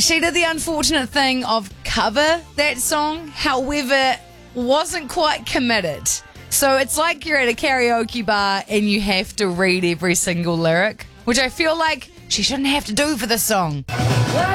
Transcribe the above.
She did the unfortunate thing of cover that song, however, wasn't quite committed. So it's like you're at a karaoke bar and you have to read every single lyric, which I feel like she shouldn't have to do for this song.